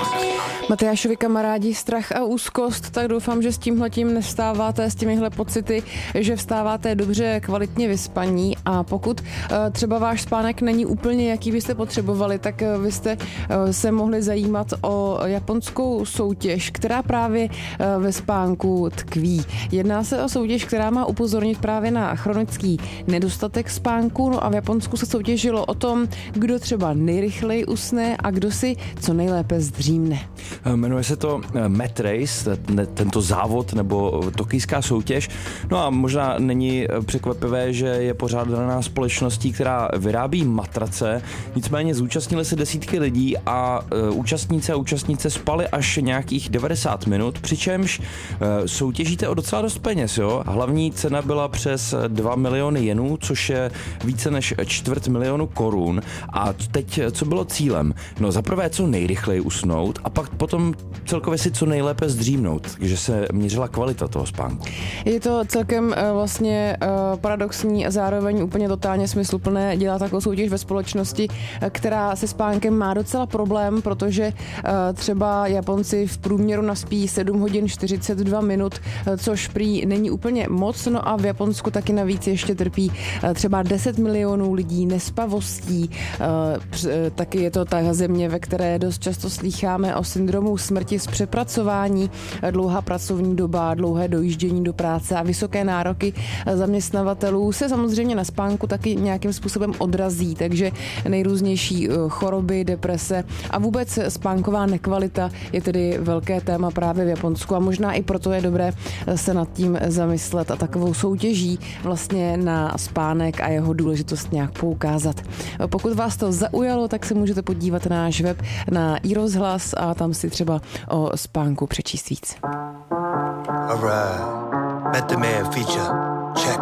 Matyášovi kamarádi, strach a úzkost, tak doufám, že s tímhletím nevstáváte, s těmihle pocity, že vstáváte dobře, kvalitně vyspaní, a pokud třeba váš spánek není úplně, jaký byste potřebovali, tak vy jste se mohli zajímat o japonskou soutěž, která právě ve spánku tkví. Jedná se o soutěž, která má upozornit právě na chronický nedostatek spánku, no a v Japonsku se soutěžilo o tom, kdo třeba nejrychleji usne a kdo si co nejlépe zdřímne. Jmenuje se to Mat Race, tento závod nebo tokijská soutěž. No a možná není překvapivé, že je pořádaná společností, která vyrábí matrace. Nicméně zúčastnili se desítky lidí a účastnice spaly až nějakých 90 minut, přičemž soutěžíte o docela dost peněz. Jo? Hlavní cena byla přes 2 miliony jenů, což je více než 250 000 korun. A teď, co bylo cílem? No zaprvé co nejrychleji usnout a pak potom celkově si co nejlépe zdřímnout, takže se měřila kvalita toho spánku. Je to celkem vlastně paradoxní a zároveň úplně totálně smysluplné dělat takovou soutěž ve společnosti, která se spánkem má docela problém, protože třeba Japonci v průměru naspí 7 hodin 42 minut, což prý není úplně moc, no a v Japonsku taky navíc ještě trpí třeba 10 milionů lidí nespavostí. Taky je to ta země, ve které dost často slýcháme o syndromu smrti z přepracování, dlouhá pracovní doba, dlouhé dojíždění do práce a vysoké nároky zaměstnavatelů se samozřejmě na spánku taky nějakým způsobem odrazí, takže nejrůznější choroby, deprese a vůbec spánková nekvalita je tedy velké téma právě v Japonsku a možná i proto je dobré se nad tím zamyslet a takovou soutěží vlastně na spánek a jeho důležitost nějak poukázat. Pokud vás to zaujalo, tak se můžete podívat na náš web na iRozhlas a tam si třeba o spánku přečíst víc. All right. Method Man feature.